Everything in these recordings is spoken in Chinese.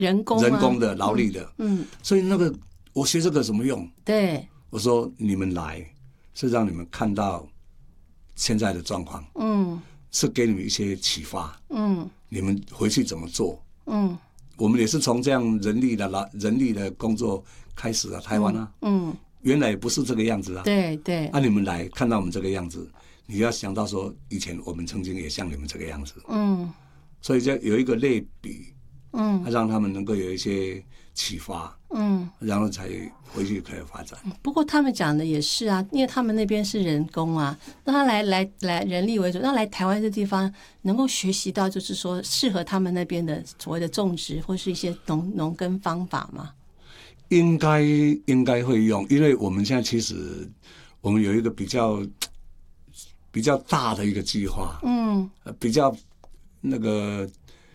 人工的劳力的，所以那个我学这个有什么用？ 对， 我说你们来是让你们看到现在的状况，是给你们一些启发，你们回去怎么做，我们也是从这样人力的工作开始啊，台湾啊，原来也不是这个样子啊， 对对， 你们来看到我们这个样子，你要想到说以前我们曾经也像你们这个样子，所以就有一个类比，让他们能够有一些启发，然后才回去可以发展。 不过他们讲的也是啊，因为他们那边是人工啊，那他来人力为主，那来台湾这地方能够学习到，就是说适合他们那边的所谓的种植或是一些农耕方法吗？ 应该会用，因为我们现在其实我们有一个比较大的一个计划，比较那个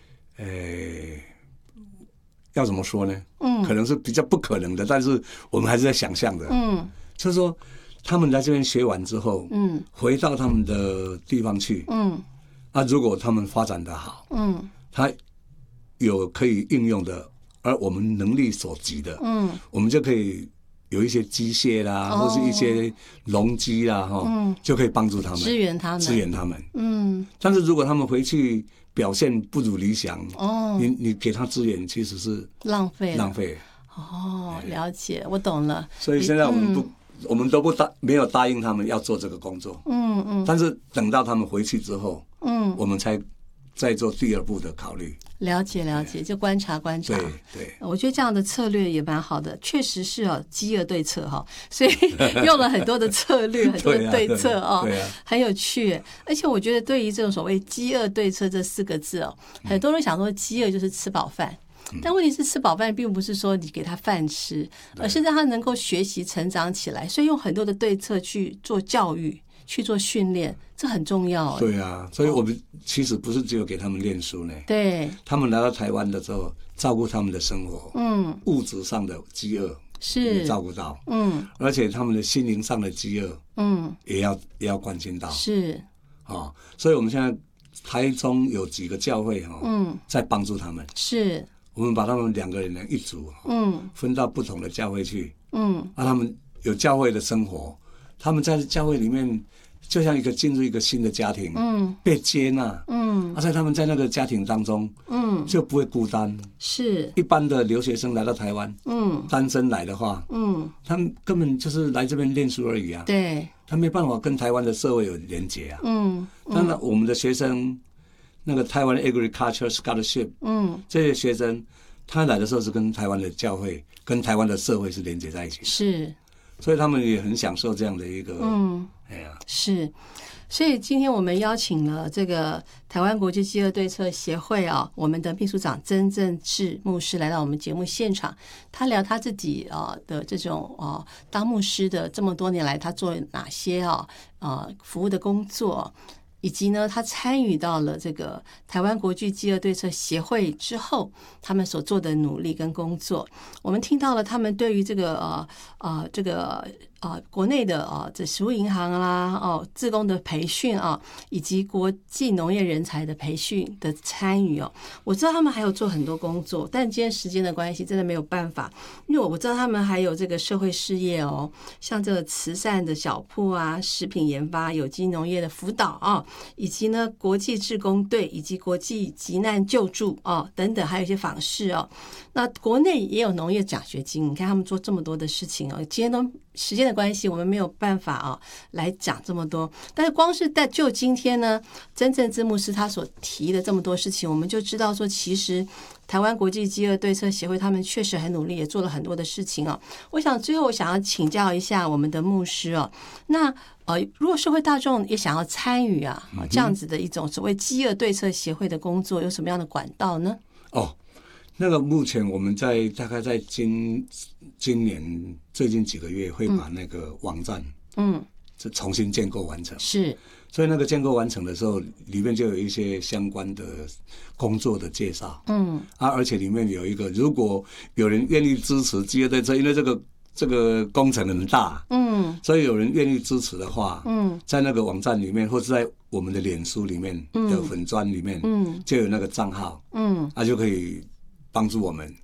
要怎么说呢？可能是比较不可能的，但是我们还是在想象的。就是说他们来这边学完之后，回到他们的地方去，如果他们发展得好，他有可以应用的，而我们能力所及的，我们就可以有一些机械啦，或是一些农机啦，就可以帮助他们， 支援他们。 但是如果他们回去表现不如理想，你给他资源其实是浪费。 了解，我懂了。 所以现在我们都没有答应他们要做这个工作。但是等到他们回去之后，我们才再做第二步的考虑。 了解，就观察。 对， 我觉得这样的策略也蛮好的，确实是饥饿对策所以用了很多的策略，很多的对策很有趣。而且我觉得对于这种所谓饥饿对策这4个字很多人想说饥饿就是吃饱饭。但问题是吃饱饭并不是说你给他饭吃，而是让他能够学习成长起来，所以用很多的对策去做教育，去做训练，这很重要。 对啊，所以我们其实不是只有给他们念书呢，对，他们来到台湾的时候照顾他们的生活，物质上的饥饿是照顾到，而且他们的心灵上的饥饿，也要关心到，是所以我们现在台中有几个教会在帮助他们，是我们把他们2个人一组，分到不同的教会去，让他们有教会的生活，他们在教会里面就像进入一个新的家庭，被接纳，所以他们在那个家庭当中，就不会孤单。是一般的留学生来到台湾，单身来的话，他们根本就是来这边念书而已啊，对，他没办法跟台湾的社会有连结啊，当然我们的学生。那个台湾 Agriculture Scholarship，这些学生他来的时候是跟台湾的教会、跟台湾的社会是连接在一起的，是，所以他们也很享受这样的一个， 是，所以今天我们邀请了这个台湾国际饥饿对策协会我们的秘书长曾正志牧师来到我们节目现场，他聊他自己的这种当牧师的这么多年来他做哪些服务的工作。以及呢，他参与到了这个台湾国际饥饿对策协会之后，他们所做的努力跟工作，我们听到了他们对于这个国内的这食物银行啦志工的培训以及国际农业人才的培训的参与我知道他们还有做很多工作，但今天时间的关系真的没有办法，因为我知道他们还有这个社会事业像这个慈善的小铺食品研发、有机农业的辅导以及呢国际志工队以及国际急难救助等等，还有一些访视那国内也有农业奖学金，你看他们做这么多的事情今天都时间的关系，我们没有办法来讲这么多。但是光是就今天呢，真正之牧师他所提的这么多事情，我们就知道说，其实台湾国际饥饿对策协会他们确实很努力，也做了很多的事情我想最后我想要请教一下我们的牧师那如果社会大众也想要参与这样子的一种所谓饥饿对策协会的工作，有什么样的管道呢？ 那个目前我们大概在今年最近几个月会把那个网站重新建构完成，是，所以那个建构完成的时候，里面就有一些相关的工作的介绍，而且里面有一个，如果有人愿意支持饥饿对策，因为这个工程很大，所以有人愿意支持的话，在那个网站里面，或是在我们的脸书里面的粉专里面，就有那个账号，就可以帮助我们